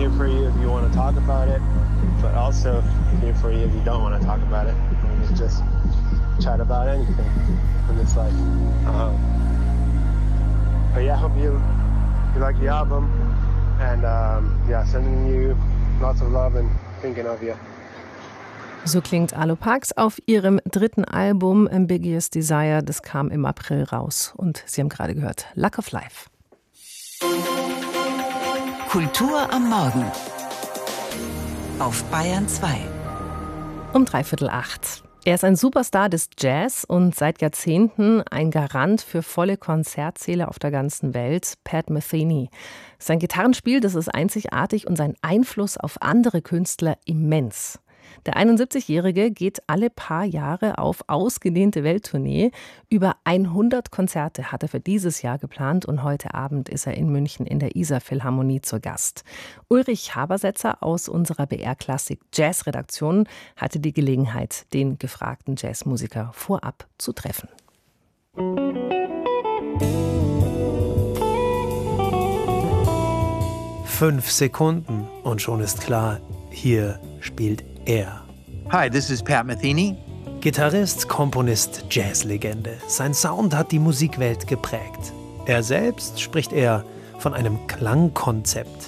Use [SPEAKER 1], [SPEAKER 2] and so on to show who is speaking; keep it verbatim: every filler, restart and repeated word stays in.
[SPEAKER 1] here for you if you want to talk about it, but also here for you if you don't want to talk about it. We can just chat about anything in this life. Um, but yeah, I hope you, you like the album, and um, yeah, sending you lots of love and thinking of you.
[SPEAKER 2] So klingt Aloe Parks auf ihrem dritten Album Ambiguous Desire. Das kam im April raus. Und Sie haben gerade gehört, Luck of Life.
[SPEAKER 3] Kultur am Morgen auf Bayern zwei.
[SPEAKER 2] Um dreiviertel acht. Er ist ein Superstar des Jazz und seit Jahrzehnten ein Garant für volle Konzertsäle auf der ganzen Welt, Pat Metheny. Sein Gitarrenspiel, das ist einzigartig und sein Einfluss auf andere Künstler immens. Der einundsiebzigjährige geht alle paar Jahre auf ausgedehnte Welttournee. Über hundert Konzerte hat er für dieses Jahr geplant und heute Abend ist er in München in der Isar Philharmonie zu Gast. Ulrich Habersetzer aus unserer B R-Klassik Jazz-Redaktion hatte die Gelegenheit, den gefragten Jazzmusiker vorab zu treffen.
[SPEAKER 4] Fünf Sekunden und schon ist klar, hier spielt er.
[SPEAKER 5] Hi, this is Pat Metheny.
[SPEAKER 4] Gitarrist, Komponist, Jazzlegende. Sein Sound hat die Musikwelt geprägt. Er selbst spricht eher von einem Klangkonzept.